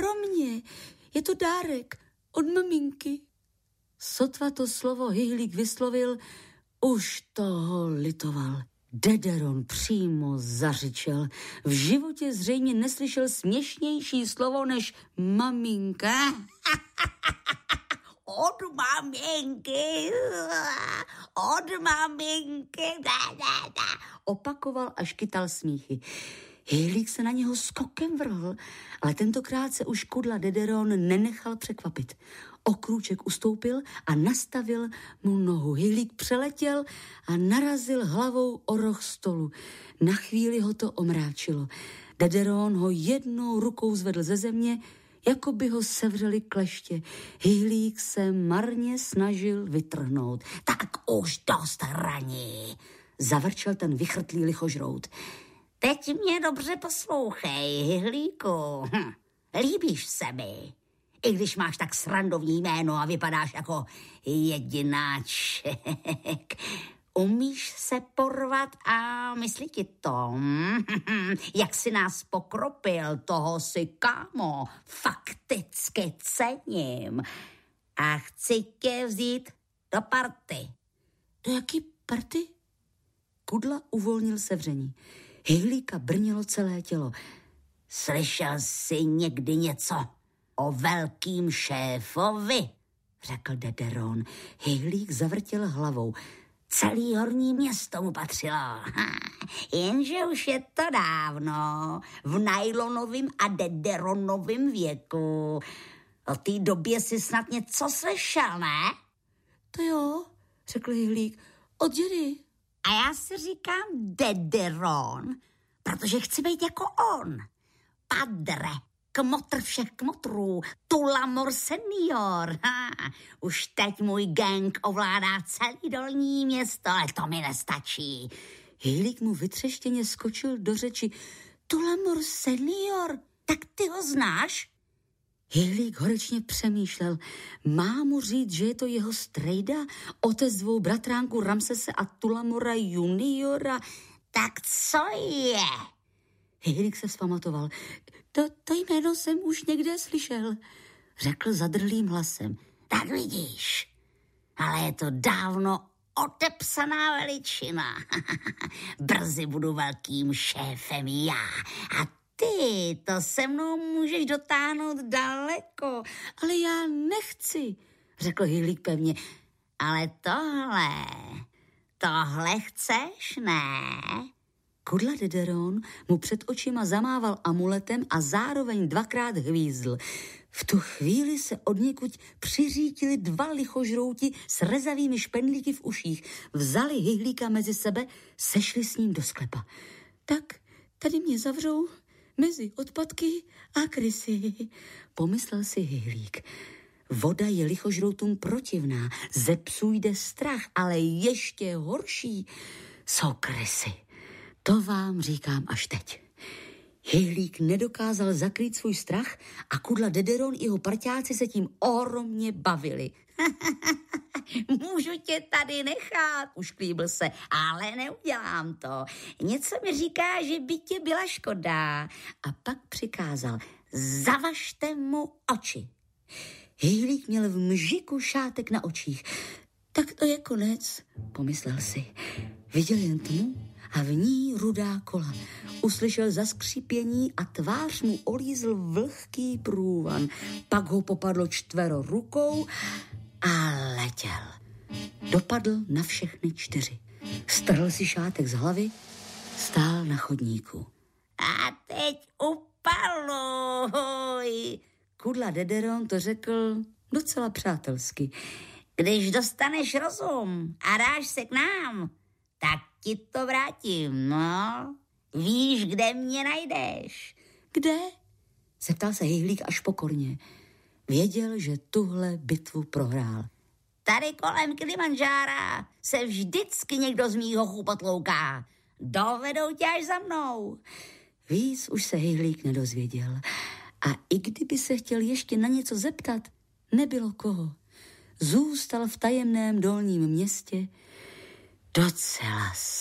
pro mě. Je to dárek od maminky. Sotva to slovo Hyhlík vyslovil, už toho litoval. Dederon přímo zařičel. V životě zřejmě neslyšel směšnější slovo než maminka. Od maminky, od maminky, opakoval, až kytal smíchy. Hyhlík se na něho skokem vrhl, ale tentokrát se už kudla Dederon nenechal překvapit. O krůček ustoupil a nastavil mu nohu. Hyhlík přeletěl a narazil hlavou o roh stolu. Na chvíli ho to omráčilo. Dederon ho jednou rukou zvedl ze země, jako by ho sevřeli kleště. Hyhlík se marně snažil vytrhnout. Tak už dost hraní, zavrčel ten vychrtlý lichožrout. Teď mě dobře poslouchej, Hyhlíku. Líbíš se mi, i když máš tak srandovní jméno a vypadáš jako jedináček. Umíš se porvat a myslí ti to? Jak si nás pokropil, toho si, kámo, fakticky cením. A chci tě vzít do party. Do jaký party? Kudla uvolnil sevření. Hyhlíka brnilo celé tělo. Slyšel jsi někdy něco o velkým šéfovi? Řekl Dederon. Hyhlík zavrtěl hlavou. Celý horní město mu patřilo. Jenže už je to dávno, v Nylonovým a Dederonovým věku. O té době si snad něco slyšel, ne? To jo, řekl Hyhlík, od dědy. A já si říkám Dederon, protože chci být jako on. Padre, kmotr všech kmotrů, Tullamore senior. Už teď můj gang ovládá celý dolní město, ale to mi nestačí. Hyhlík mu vytřeštěně skočil do řeči. Tullamore senior, tak ty ho znáš? Hyhlík horečně přemýšlel. Má mu říct, že je to jeho strejda, otec dvou bratránků Ramsese a Tullamora juniora? Tak co je? Hyhlík se vzpamatoval. To jméno jsem už někde slyšel, řekl zadrhlým hlasem. Tak vidíš, ale je to dávno otepsaná veličina. Brzy budu velkým šéfem já a ty to se mnou můžeš dotáhnout daleko. Ale já nechci, řekl Hyhlík pevně. Ale tohle chceš, ne? Kudla Dederon mu před očima zamával amuletem a zároveň dvakrát hvízdl. V tu chvíli se odněkud přiřítili dva lichožrouti s rezavými špendlíky v uších. Vzali Hyhlíka mezi sebe, sešli s ním do sklepa. Tak tady mě zavřou mezi odpadky a krysy, pomyslel si Hyhlík. Voda je lichožroutům protivná, ze psů jde strach, ale ještě horší jsou krysy. To vám říkám až teď. Hyhlík nedokázal zakrýt svůj strach a kudla Dederon i jeho parťáci se tím ohromně bavili. Můžu tě tady nechat, ušklíbil se, ale neudělám to. Něco mi říká, že by tě byla škoda. A pak přikázal, zavažte mu oči. Hyhlík měl v mžiku šátek na očích. Tak to je konec, pomyslel si. Viděl jen tmu a v ní rudá kola. Uslyšel zaskřípění a tvář mu olízl vlhký průvan. Pak ho popadlo 4 rukou a letěl. Dopadl na všechny 4. Strhl si šátek z hlavy, stál na chodníku. A teď upaluj. Kudla Dederon to řekl docela přátelsky. Když dostaneš rozum a dáš se k nám, tak ti to vrátím, no. Víš, kde mě najdeš? Kde? Zeptal se Hyhlík až pokorně. Věděl, že tuhle bitvu prohrál. Tady kolem Kilimanjára se vždycky někdo z mýho chupotlouká. Dovedou tě až za mnou. Víc už se Hyhlík nedozvěděl. A i kdyby se chtěl ještě na něco zeptat, nebylo koho. Zůstal v tajemném dolním městě docela